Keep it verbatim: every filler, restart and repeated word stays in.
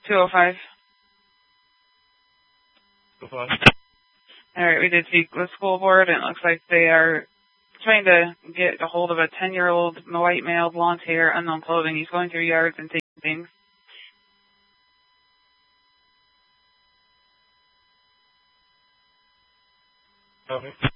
two oh five. Go on. All right, we did speak with school board, and it looks like they are trying to get a hold of a ten-year-old white male, blonde hair, unknown clothing. He's going through yards and taking things. Okay.